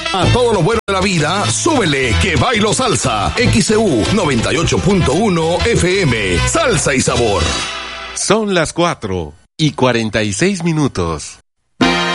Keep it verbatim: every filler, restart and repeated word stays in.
A todo lo bueno de la vida, súbele que bailo salsa. X C U noventa y ocho punto uno F M. Salsa y sabor. Son las cuatro y cuarenta y seis minutos.